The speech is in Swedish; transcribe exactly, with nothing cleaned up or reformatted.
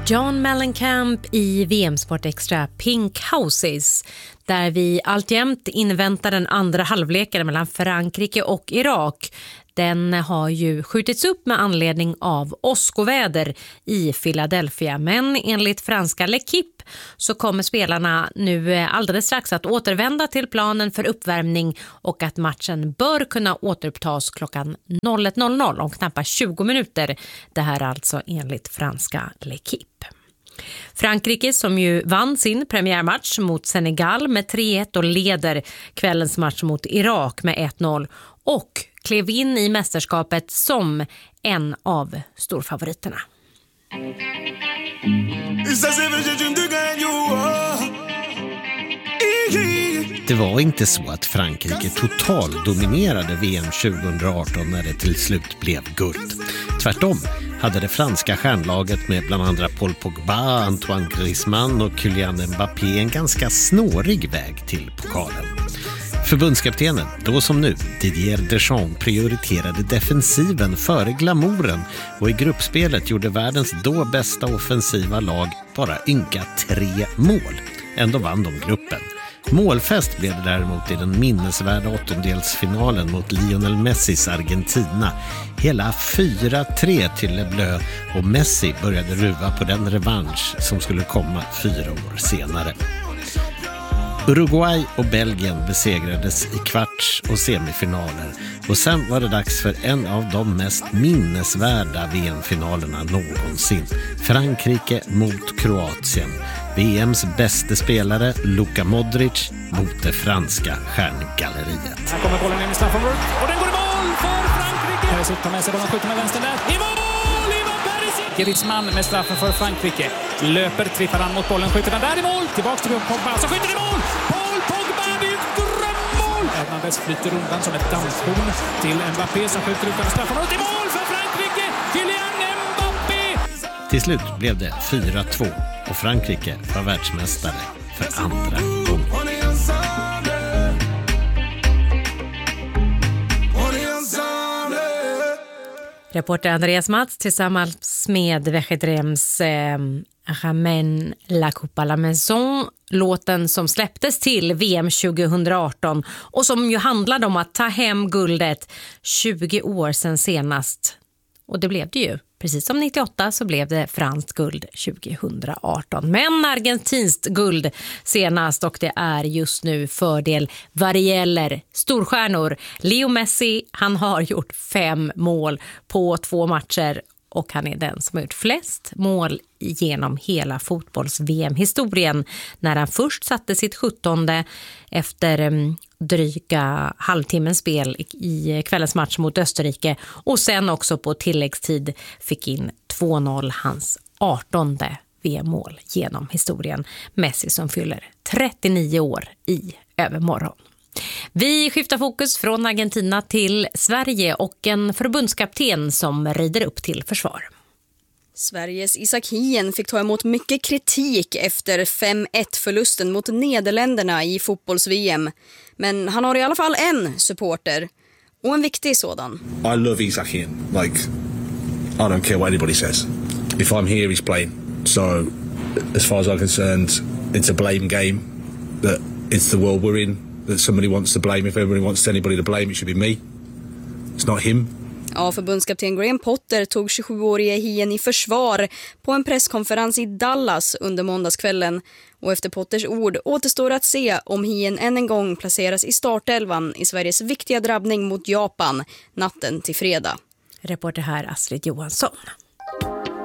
John Mellencamp i V M-sport extra Pink Houses, där vi alltjämt inväntar den andra halvleken mellan Frankrike och Irak. Den har ju skjutits upp med anledning av åskoväder i Philadelphia, men enligt franska L'Equipe så kommer spelarna nu alldeles strax att återvända till planen för uppvärmning och att matchen bör kunna återupptas klockan ett noll noll om knappt tjugo minuter. Det här alltså enligt franska L'Equipe. Frankrike, som ju vann sin premiärmatch mot Senegal med tre ett och leder kvällens match mot Irak med ett noll och klev in i mästerskapet som en av storfavoriterna. Det var inte så att Frankrike totalt dominerade V M tjugohundraarton när det till slut blev guld. Tvärtom hade det franska stjärnlaget med bland andra Paul Pogba, Antoine Griezmann och Kylian Mbappé en ganska snårig väg till pokalen. Förbundskaptenen, då som nu, Didier Deschamps, prioriterade defensiven före glamouren och i gruppspelet gjorde världens då bästa offensiva lag bara ynka tre mål. Ändå vann de gruppen. Målfest blev det däremot i den minnesvärda åttondelsfinalen mot Lionel Messis Argentina. Hela fyra tre till Le Bleu och Messi började ruva på den revansch som skulle komma fyra år senare. Uruguay och Belgien besegrades i kvarts- och semifinaler och sen var det dags för en av de mest minnesvärda V M-finalerna någonsin. Frankrike mot Kroatien. V M:s bästa spelare Luka Modric mot det franska stjärngalleriet. Här kommer bollen in i straffområdet och den går i mål för Frankrike. Här sitter med sig, de skjuter med vänster där. I mål! Ivan Perisic! Griezmann med straffen för Frankrike. Löper, trippar han mot bollen, skjuter den där i mål. Tillbaks till Pogba, så skjuter i mål! Paul Pogba, det är ett drömmål! Hernandez flyter undan som ett dammskorn till Mbappé som skjuter utan straffområdet. I mål för Frankrike! Kylian Mbappé! Till slut blev det fyra två och Frankrike var världsmästare för andra gången. Reporter Andreas Mats tillsammans med Vechedrems eh, Ramène la Coupe à la Maison, låten som släpptes till V M tjugohundraarton och som ju handlade om att ta hem guldet tjugo år sedan senast. Och det blev det ju. Precis som nittioåtta så blev det franskt guld tjugohundraarton. Men argentinskt guld senast, och det är just nu fördel vad det gäller storstjärnor. Leo Messi, han har gjort fem mål på två matcher och han är den som har gjort flest mål genom hela fotbolls-V M-historien när han först satte sitt sjuttonde efter dryga halvtimmens spel i kvällens match mot Österrike och sen också på tilläggstid fick in två noll, hans artonde V M-mål genom historien. Messi som fyller trettionio år i övermorgon. Vi skiftar fokus från Argentina till Sverige och en förbundskapten som rider upp till försvar. Sveriges Isak Hien fick ta emot mycket kritik efter fem ett-förlusten mot Nederländerna i fotbolls-V M. Men han har i alla fall en supporter, och en viktig sådan. I love Isak Hien. Like, I don't care what anybody says. If I'm here, he's playing. So, as far as I'm concerned, it's a blame game. That it's the world we're in. That somebody wants to blame. If everybody wants anybody to blame, it should be me. It's not him. Ja, förbundskapten Graham Potter tog tjugosjuårige Hien i försvar på en presskonferens i Dallas under måndagskvällen. Och efter Potters ord återstår att se om Hien än en gång placeras i startelvan i Sveriges viktiga drabbning mot Japan natten till fredag. Reporter här Astrid Johansson.